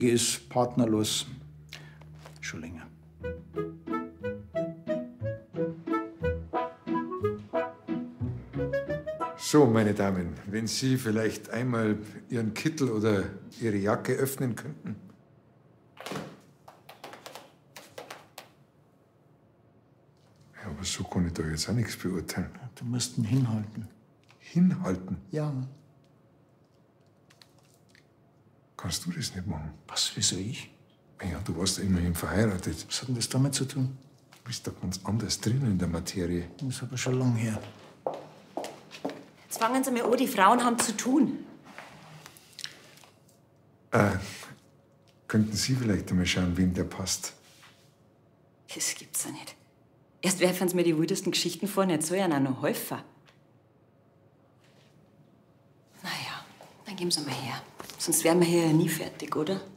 ist partnerlos schon länger. So, meine Damen, wenn Sie vielleicht einmal Ihren Kittel oder Ihre Jacke öffnen könnten. Ja, aber so kann ich da jetzt auch nichts beurteilen. Du musst ihn hinhalten. Hinhalten? Ja. Kannst du das nicht machen? Was, wieso ich? Ja, du warst ja immerhin verheiratet. Was hat denn das damit zu tun? Du bist da ganz anders drin in der Materie. Das ist aber schon lang her. Jetzt fangen Sie mal an, die Frauen haben zu tun. Könnten Sie vielleicht einmal schauen, wem der passt? Das gibt's ja nicht. Erst werfen Sie mir die wildesten Geschichten vor, jetzt soll ich Ihnen auch noch helfen. Naja, dann geben Sie mal her. Sonst wären wir hier ja nie fertig, oder?